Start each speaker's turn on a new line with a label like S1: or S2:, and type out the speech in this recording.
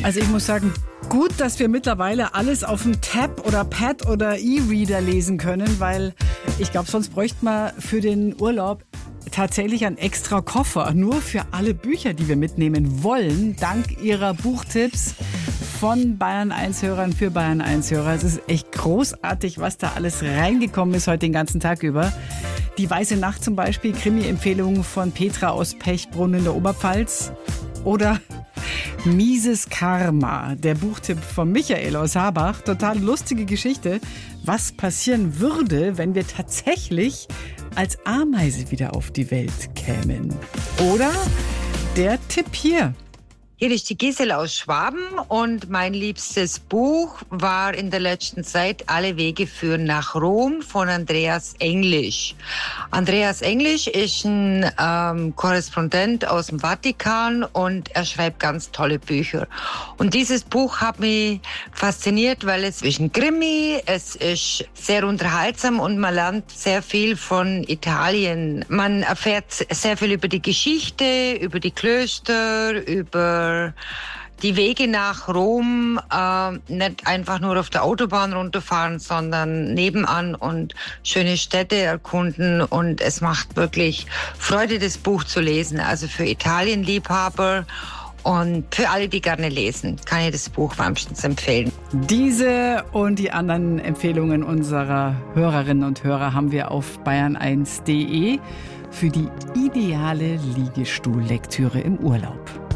S1: Also ich muss sagen, gut, dass wir mittlerweile alles auf dem Tab oder Pad oder E-Reader lesen können, weil ich glaube, sonst bräuchte man für den Urlaub tatsächlich einen extra Koffer, nur für alle Bücher, die wir mitnehmen wollen, dank Ihrer Buchtipps von Bayern-1-Hörern für Bayern-1-Hörer. Es ist echt großartig, was da alles reingekommen ist heute den ganzen Tag über. Die Weiße Nacht zum Beispiel, Krimi-Empfehlungen von Petra aus Pechbrunn in der Oberpfalz. Oder Mieses Karma, der Buchtipp von Michael aus Habach. Total lustige Geschichte, was passieren würde, wenn wir tatsächlich als Ameise wieder auf die Welt kämen. Oder der Tipp hier.
S2: Hier ist die Gisela aus Schwaben und mein liebstes Buch war in der letzten Zeit Alle Wege führen nach Rom von Andreas Englisch. Andreas Englisch ist ein Korrespondent aus dem Vatikan und er schreibt ganz tolle Bücher. Und dieses Buch hat mich fasziniert, weil es ist ein Krimi, es ist sehr unterhaltsam und man lernt sehr viel von Italien. Man erfährt sehr viel über die Geschichte, über die Klöster, über die Wege nach Rom, nicht einfach nur auf der Autobahn runterfahren, sondern nebenan und schöne Städte erkunden. Und es macht wirklich Freude, das Buch zu lesen. Also für Italienliebhaber und für alle, die gerne lesen, kann ich das Buch wärmstens empfehlen.
S1: Diese und die anderen Empfehlungen unserer Hörerinnen und Hörer haben wir auf bayern1.de für die ideale Liegestuhllektüre im Urlaub.